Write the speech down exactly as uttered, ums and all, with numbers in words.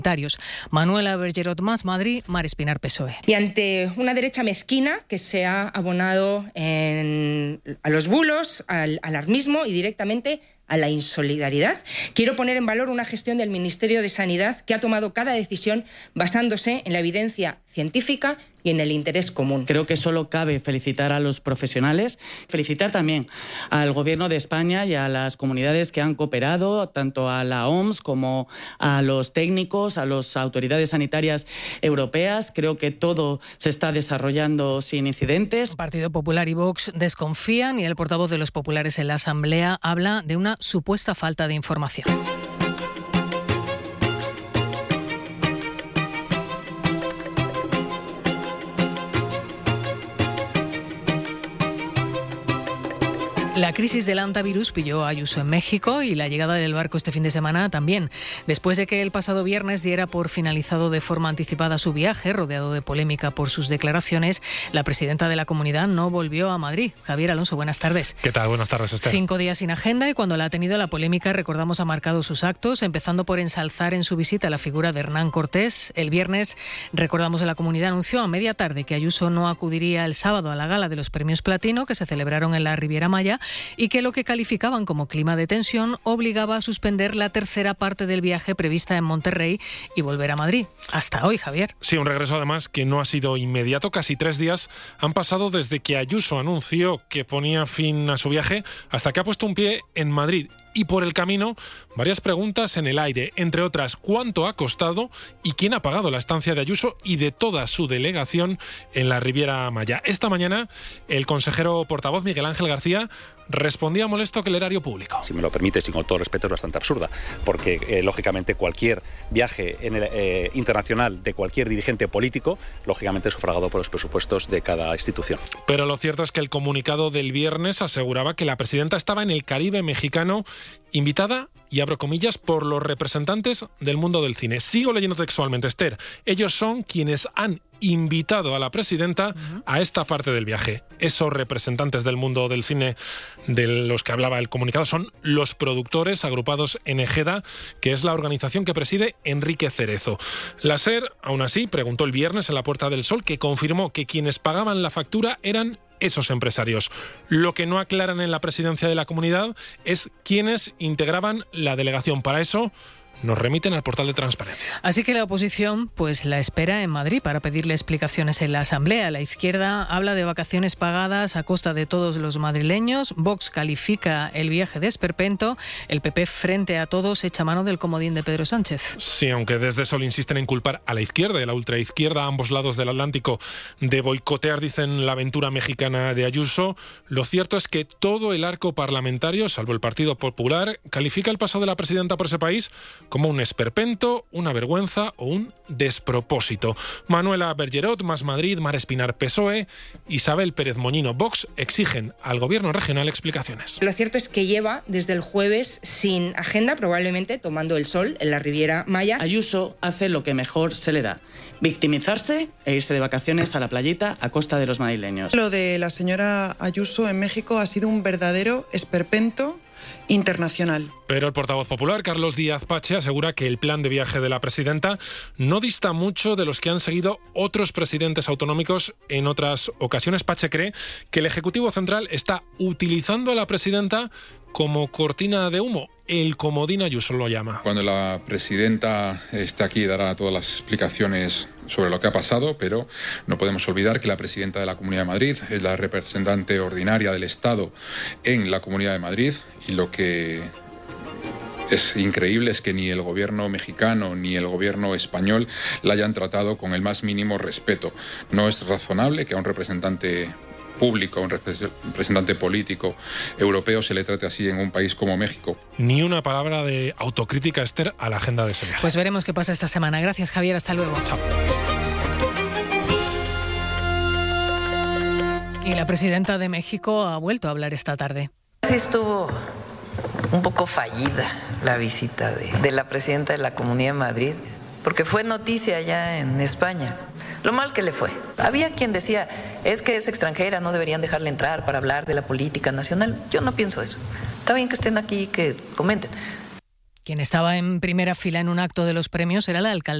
Manuela Bergerot, Más Madrid, Mar Espinar, P S O E. Y ante una derecha mezquina que se ha abonado en, a los bulos, al alarmismo y directamente a la insolidaridad, quiero poner en valor una gestión del Ministerio de Sanidad que ha tomado cada decisión basándose en la evidencia científica y en el interés común. Creo que solo cabe felicitar a los profesionales, felicitar también al Gobierno de España y a las comunidades que han cooperado, tanto a la O M S como a los técnicos, a las autoridades sanitarias europeas. Creo que todo se está desarrollando sin incidentes. Partido Popular y Vox desconfían y el portavoz de los populares en la Asamblea habla de una supuesta falta de información. La crisis del hantavirus pilló a Ayuso en México y la llegada del barco este fin de semana también. Después de que el pasado viernes diera por finalizado de forma anticipada su viaje, rodeado de polémica por sus declaraciones, la presidenta de la comunidad no volvió a Madrid. Javier Alonso, buenas tardes. ¿Qué tal? Buenas tardes, Esther. Cinco días sin agenda y cuando la ha tenido la polémica, recordamos, ha marcado sus actos, empezando por ensalzar en su visita la figura de Hernán Cortés. El viernes, recordamos, la comunidad anunció a media tarde que Ayuso no acudiría el sábado a la gala de los premios Platino que se celebraron en la Riviera Maya y que lo que calificaban como clima de tensión obligaba a suspender la tercera parte del viaje prevista en Monterrey y volver a Madrid. Hasta hoy, Javier. Sí, un regreso además que no ha sido inmediato. Casi tres días han pasado desde que Ayuso anunció que ponía fin a su viaje hasta que ha puesto un pie en Madrid. Y por el camino, varias preguntas en el aire, entre otras, ¿cuánto ha costado y quién ha pagado la estancia de Ayuso y de toda su delegación en la Riviera Maya? Esta mañana, el consejero portavoz Miguel Ángel García respondía molesto que el erario público. Si me lo permites, y con todo respeto, es bastante absurda, porque eh, lógicamente cualquier viaje en el, eh, internacional de cualquier dirigente político, lógicamente es sufragado por los presupuestos de cada institución. Pero lo cierto es que el comunicado del viernes aseguraba que la presidenta estaba en el Caribe mexicano, invitada, y abro comillas, por los representantes del mundo del cine. Sigo leyendo textualmente, Esther. Ellos son quienes han invitado a la presidenta a esta parte del viaje. Esos representantes del mundo del cine de los que hablaba el comunicado son los productores agrupados en Ejeda, que es la organización que preside Enrique Cerezo. La SER, aún así, preguntó el viernes en la Puerta del Sol, que confirmó que quienes pagaban la factura eran esos empresarios. Lo que no aclaran en la presidencia de la comunidad es quiénes integraban la delegación. Para eso nos remiten al portal de transparencia. Así que la oposición pues la espera en Madrid para pedirle explicaciones en la Asamblea. La izquierda habla de vacaciones pagadas a costa de todos los madrileños. Vox califica el viaje de esperpento. El P P, frente a todos, echa mano del comodín de Pedro Sánchez. Sí, aunque desde Sol insisten en culpar a la izquierda y a la ultraizquierda, a ambos lados del Atlántico, de boicotear, dicen, la aventura mexicana de Ayuso, lo cierto es que todo el arco parlamentario, salvo el Partido Popular, califica el paso de la presidenta por ese país como un esperpento, una vergüenza o un despropósito. Manuela Bergerot, Más Madrid, Mar Espinar, P S O E, Isabel Pérez Moñino, Vox, exigen al gobierno regional explicaciones. Lo cierto es que lleva desde el jueves sin agenda, probablemente tomando el sol en la Riviera Maya. Ayuso hace lo que mejor se le da: victimizarse e irse de vacaciones a la playita a costa de los madrileños. Lo de la señora Ayuso en México ha sido un verdadero esperpento internacional. Pero el portavoz popular, Carlos Díaz Pache, asegura que el plan de viaje de la presidenta no dista mucho de los que han seguido otros presidentes autonómicos en otras ocasiones. Pache cree que el Ejecutivo Central está utilizando a la presidenta como cortina de humo. El comodín Ayuso lo llama. Cuando la presidenta esté aquí dará todas las explicaciones sobre lo que ha pasado, pero no podemos olvidar que la presidenta de la Comunidad de Madrid es la representante ordinaria del Estado en la Comunidad de Madrid, y lo que es increíble es que ni el gobierno mexicano ni el gobierno español la hayan tratado con el más mínimo respeto. No es razonable que a un representante público, un representante político europeo se le trate así en un país como México. Ni una palabra de autocrítica, Esther, a la agenda de ese viaje. Pues veremos qué pasa esta semana. Gracias, Javier. Hasta luego. Chao. Y la presidenta de México ha vuelto a hablar esta tarde. Sí estuvo un poco fallida la visita de, de la presidenta de la Comunidad de Madrid, porque fue noticia allá en España. Lo mal que le fue. Había quien decía, es que es extranjera, no deberían dejarle entrar para hablar de la política nacional. Yo no pienso eso. Está bien que estén aquí y que comenten. Quien estaba en primera fila en un acto de los premios era la alcaldesa